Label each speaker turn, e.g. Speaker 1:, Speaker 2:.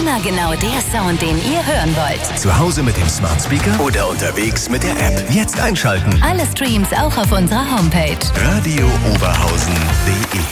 Speaker 1: Immer genau der Sound, den ihr hören wollt.
Speaker 2: Zu Hause mit dem Smart Speaker oder unterwegs mit der App. Jetzt einschalten.
Speaker 1: Alle Streams auch auf unserer Homepage.
Speaker 2: radiooberhausen.de